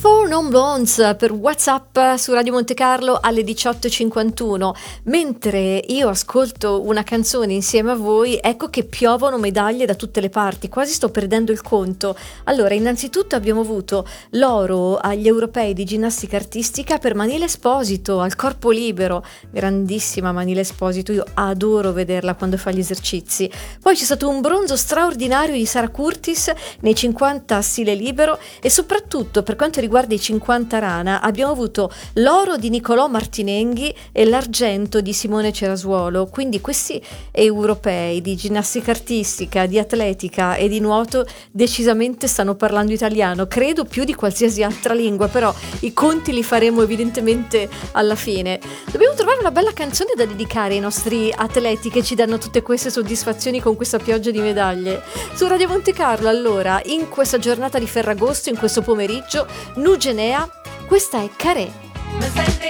Four Non Blondes per WhatsApp su Radio Monte Carlo alle 18:51. Mentre io ascolto una canzone insieme a voi, ecco che piovono medaglie da tutte le parti, quasi sto perdendo il conto. Allora, innanzitutto abbiamo avuto l'oro agli europei di ginnastica artistica per Manila Esposito, al corpo libero. Grandissima Manila Esposito, io adoro vederla quando fa gli esercizi. Poi c'è stato un bronzo straordinario di Sara Curtis nei 50 stile libero e soprattutto per quanto riguarda i 50 rana abbiamo avuto l'oro di Nicolò Martinenghi e l'argento di Simone Cerasuolo, quindi questi europei di ginnastica artistica, di atletica e di nuoto decisamente stanno parlando italiano, credo più di qualsiasi altra lingua, però i conti li faremo evidentemente alla fine. Dobbiamo trovare una bella canzone da dedicare ai nostri atleti che ci danno tutte queste soddisfazioni con questa pioggia di medaglie. Su Radio Monte Carlo, allora, in questa giornata di Ferragosto, in questo pomeriggio, Nugenea, questa è Carè.